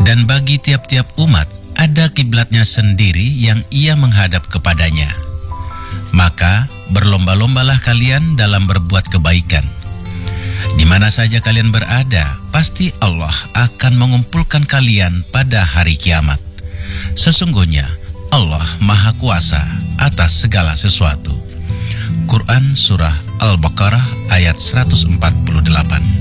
Dan bagi tiap-tiap umat ada kiblatnya sendiri yang ia menghadap kepadanya. Maka berlomba-lombalah kalian dalam berbuat kebaikan. Di mana saja kalian berada, pasti Allah akan mengumpulkan kalian pada hari kiamat. Sesungguhnya Allah Maha Kuasa atas segala sesuatu. Quran Surah Al-Baqarah ayat 148.